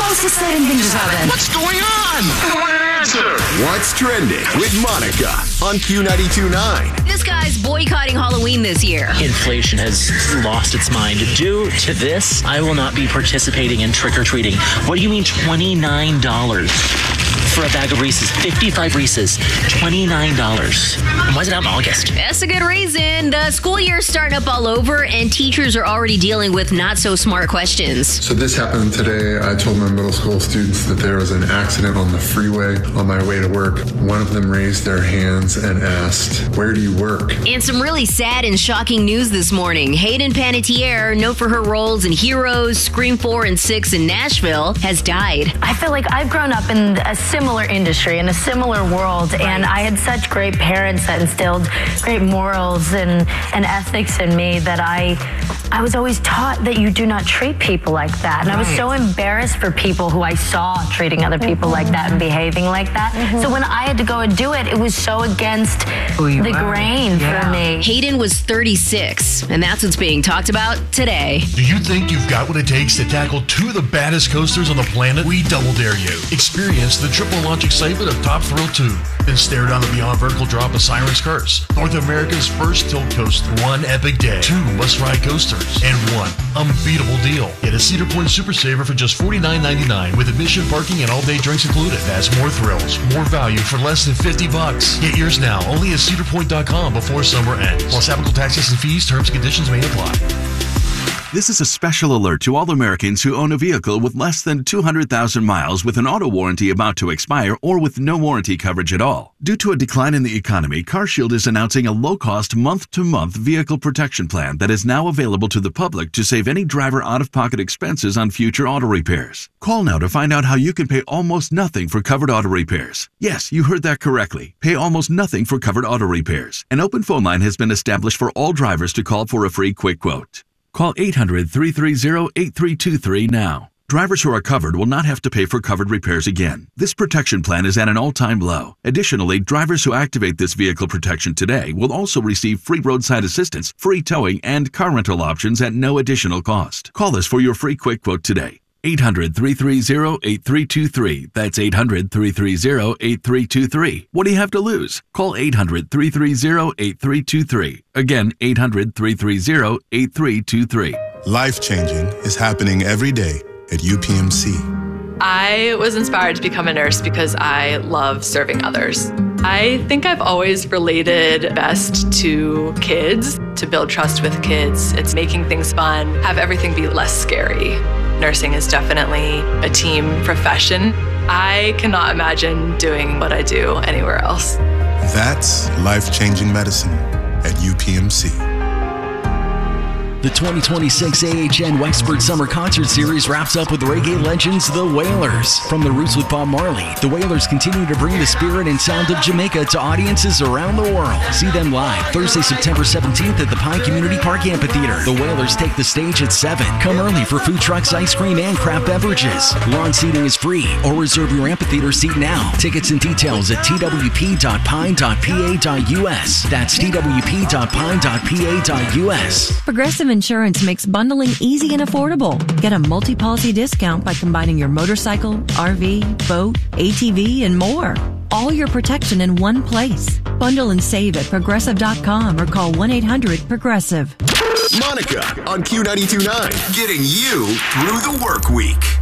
closest setting things oven. What's going on? I want an answer. What's trending with Monica on Q92.9. This guy's boycotting Halloween this year. Inflation has lost its mind. Due to this, I will not be participating in trick-or-treating. What do you mean $29 for a bag of Reese's? 55 Reese's, $29. Why is it out in August? That's a good reason. The school year's starting up all over, and teachers are already dealing with not-so-smart questions. So this happened today. I told my middle school students that there was an accident on the freeway on my way to work. One of them raised their hands and asked, "Where do you work?" And some really sad and shocking news this morning. Hayden Panettiere, known for her roles in Heroes, Scream 4 and 6 in Nashville, has died. I feel like I've grown up in a similar industry, in a similar world, and I had such great parents that instilled great morals and ethics in me that I was always taught that you do not treat people like that. And I was so embarrassed for people who I saw treating other people like that and behaving like that. So when I had to go and do it, it was so against the grain for me. Hayden was 36, and that's what's being talked about today. Do you think you've got what it takes to tackle two of the baddest coasters on the planet? We double dare you. Experience the triple launch excitement of Top Thrill 2. Then stare down the beyond vertical drop of Siren's Curse. North America's first tilt coaster. One epic day, two must-ride coasters, and one unbeatable deal. Get a Cedar Point Super Saver for just $49.99 with admission, parking, and all-day drinks included. That's more thrills, more value for less than $50. Get yours now only at cedarpoint.com before summer ends. Plus applicable taxes and fees, terms and conditions may apply. This is a special alert to all Americans who own a vehicle with less than 200,000 miles with an auto warranty about to expire or with no warranty coverage at all. Due to a decline in the economy, CarShield is announcing a low-cost month-to-month vehicle protection plan that is now available to the public to save any driver out-of-pocket expenses on future auto repairs. Call now to find out how you can pay almost nothing for covered auto repairs. Yes, you heard that correctly. Pay almost nothing for covered auto repairs. An open phone line has been established for all drivers to call for a free quick quote. Call 800-330-8323 now. Drivers who are covered will not have to pay for covered repairs again. This protection plan is at an all-time low. Additionally, drivers who activate this vehicle protection today will also receive free roadside assistance, free towing, and car rental options at no additional cost. Call us for your free quick quote today. 800-330-8323. That's 800-330-8323. What do you have to lose? Call 800-330-8323. Again, 800-330-8323. Life-changing is happening every day at UPMC. I was inspired to become a nurse because I love serving others. I think I've always related best to kids, to build trust with kids. It's making things fun, have everything be less scary. Nursing is definitely a team profession. I cannot imagine doing what I do anywhere else. That's life-changing medicine at UPMC. The 2026 AHN Wexford Summer Concert Series wraps up with reggae legends The Wailers. From the roots with Bob Marley, The Wailers continue to bring the spirit and sound of Jamaica to audiences around the world. See them live Thursday, September 17th at the Pine Community Park Amphitheater. The Wailers take the stage at 7. Come early for food trucks, ice cream, and craft beverages. Lawn seating is free, or reserve your amphitheater seat now. Tickets and details at twp.pine.pa.us. That's twp.pine.pa.us. Progressive Insurance makes bundling easy and affordable. Get a multi-policy discount by combining your motorcycle, RV, boat, ATV, and more. All your protection in one place. Bundle and save at Progressive.com or call 1-800-PROGRESSIVE. Monica on Q92.9, getting you through the work week.